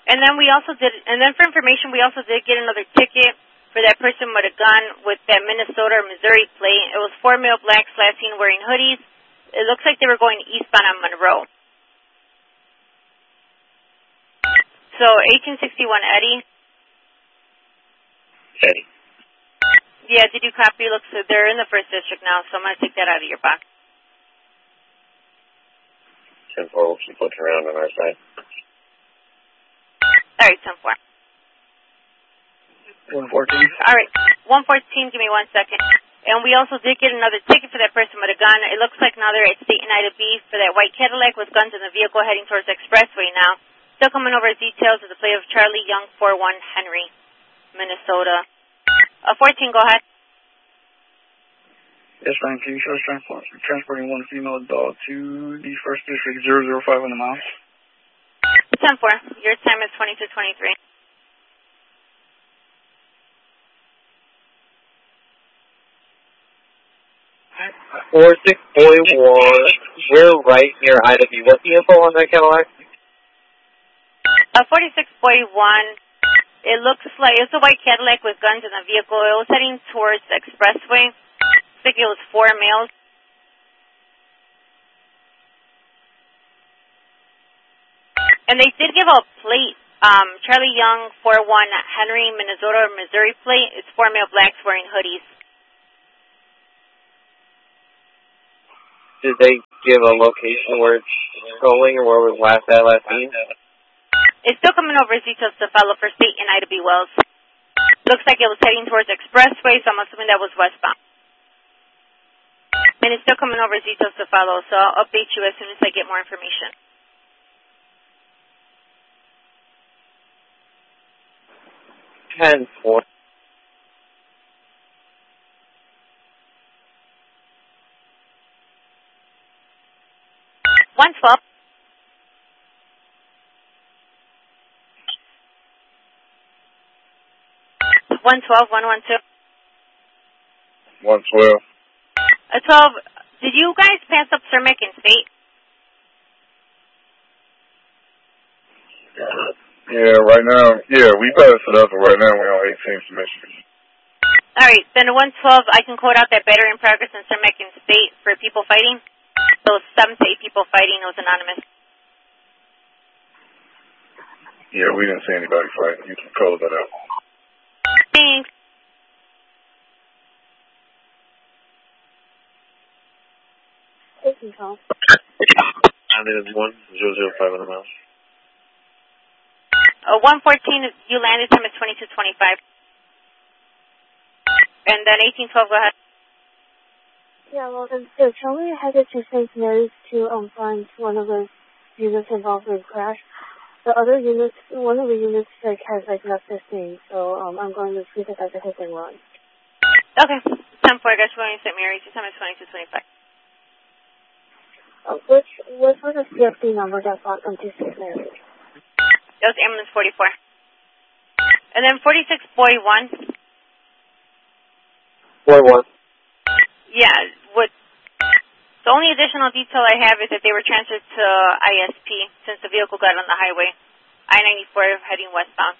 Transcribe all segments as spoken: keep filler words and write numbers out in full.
And then we also did, and then for information, we also did get another ticket for that person with a gun with that Minnesota or Missouri plate. It was four male blacks last seen wearing hoodies. It looks like they were going eastbound on Monroe. So eighteen sixty-one Eddie. Eddie. Yeah, did you copy? Looks like they're in the first district now, so I'm going to take that out of your box. ten four, she puts around on our side. All right, ten four. one fourteen. All right, one fourteen, give me one second. And we also did get another ticket for that person with a gun. It looks like now they're at State and Ida B for that white Cadillac with guns in the vehicle heading towards the expressway now. Still coming over details of the plate of Charlie Young, four one Henry, Minnesota. Uh, fourteen, go ahead. Yes, ma'am. Can you show us transport, transporting one female dog to the first district, zero zero five on the mile? ten four. Your time is twenty-two twenty-three. four six point one, we're right near Ida B. What's the info on that Cadillac? Uh, forty-six point one, it looks like, it's a white Cadillac with guns in the vehicle. It was heading towards the expressway. I think it was four males. And they did give a plate, um, Charlie Young, four one Henry, Minnesota or Missouri plate. It's four male blacks wearing hoodies. Did they give a location where it's going or where it was last at last seen? It's still coming over as details to follow for State and Ida B. Wells. Looks like it was heading towards Expressway, so I'm assuming that was westbound. And it's still coming over as details to follow, so I'll update you as soon as I get more information. ten four. one twelve. one twelve, one one two. one twelve. A twelve, did you guys pass up Sir Mick and State? Yeah, right now, yeah, we passed it up, but right now we're on eighteenth Michigan. All right, then the one twelve, I can quote out that battery in progress in Sir Mick and State for people fighting. So seven to eight people fighting, it was anonymous. Yeah, we didn't see anybody fighting. You can color that out. Thanks. Taking call. I think it's one zero zero five on the mouse. Uh, one fourteen, you landed time is twenty-two twenty-five. And then eighteen twelve, go ahead. Yeah, well, then, so Charlie headed to Saint Mary's to um, find one of the units involved in the crash. The other units, one of the units like, has like left this thing, so um, I'm going to see if that's a hit and run. Okay, ten four, I guess we're going to Saint Mary's, your time is twenty-two twenty-five. Uh, which, what was the C F C number that brought them to Saint Mary's? That was ambulance forty-four. And then forty-six boy one. Boy one. Yeah, what, the only additional detail I have is that they were transferred to I S P since the vehicle got on the highway. I ninety-four heading westbound.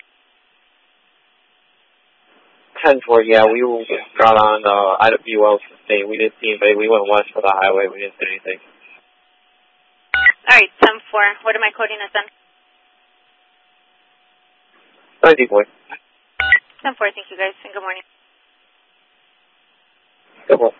ten four, yeah, we got on uh, Ida B. Wells State. We didn't see anybody. We went west for the highway. We didn't see anything. All right, ten four. What am I coding as then? ninety boy. ten four, thank you guys, and good morning. Good morning.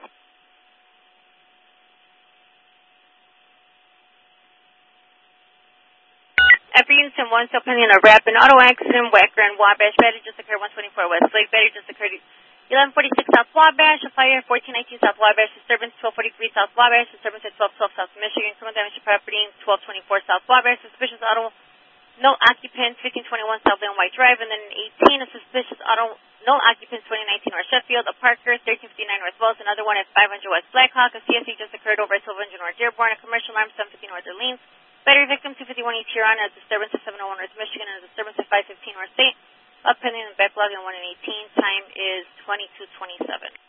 After Unison one, still pending a wrap, an auto accident, Wacker and Wabash. Battery just occurred one twenty-four West Lake. Battery just occurred eleven forty-six South Wabash. A fire fourteen nineteen South Wabash. Disturbance twelve forty-three South Wabash. Disturbance at twelve twelve South Michigan. Criminal damage to property twelve twenty-four South Wabash. Suspicious auto, no occupants fifteen twenty-one South Van White Drive. And then eighteen, a suspicious auto, no occupants twenty nineteen North Sheffield. A Parker thirteen fifty-nine North Wells. Another one at five hundred West Blackhawk. A C S E just occurred over at twelve hundred North Dearborn. A commercial alarm seven fifty North Orleans. Battery victim two fifty-one East Huron, a disturbance at seven oh one North Michigan, and a disturbance at five fifteen North State. Up pending and backlog in one and eighteen. Time is twenty-two twenty-seven.